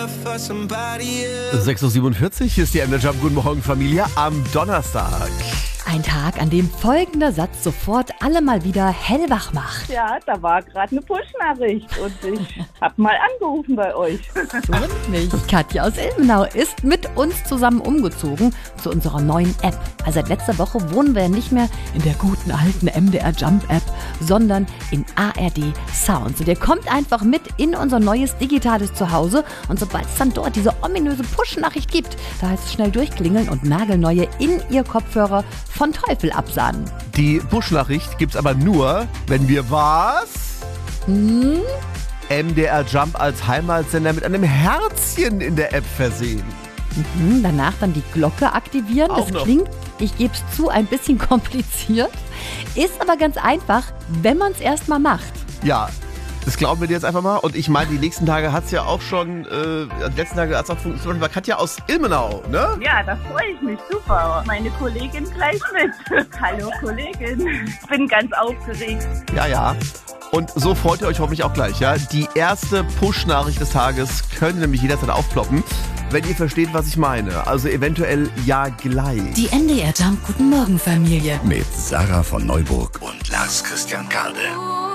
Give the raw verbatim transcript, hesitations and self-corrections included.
sechs Uhr siebenundvierzig, hier ist die M D Jump. Guten Morgen, Familie, am Donnerstag. Ein Tag, an dem folgender Satz sofort alle mal wieder hellwach macht. Ja, da war gerade eine Push-Nachricht und ich hab mal angerufen bei euch. So nicht. Katja aus Ilmenau ist mit uns zusammen umgezogen zu unserer neuen App. Also seit letzter Woche wohnen wir nicht mehr in der guten alten M D R Jump App, sondern in A R D Sounds. Und ihr kommt einfach mit in unser neues digitales Zuhause und sobald es dann dort diese ominöse Push-Nachricht gibt, da heißt es schnell durchklingeln und nagelneue in ihr Kopfhörer von Teufel absahnen. Die Push-Nachricht gibt's aber nur, wenn wir was? Hm? M D R Jump als Heimatsender mit einem Herzchen in der App versehen. Mhm, danach dann die Glocke aktivieren. Auch Das noch. klingt, ich gebe es zu, ein bisschen kompliziert. Ist aber ganz einfach, wenn man es erstmal macht. Ja, das glauben wir dir jetzt einfach mal. Und ich meine, die nächsten Tage hat's ja auch schon, äh, die letzten Tage hat's auch funktioniert. Bei Katja aus Ilmenau, ne? Ja, da freue ich mich, super. Meine Kollegin gleich mit. Hallo Kollegin, ich bin ganz aufgeregt. Ja, ja. Und so freut ihr euch hoffentlich auch gleich, ja? Die erste Push-Nachricht des Tages könnte nämlich jederzeit aufploppen, wenn ihr versteht, was ich meine. Also eventuell ja gleich. Die M D R Jump Guten Morgen Familie. Mit Sarah von Neuburg und Lars Christian Kade.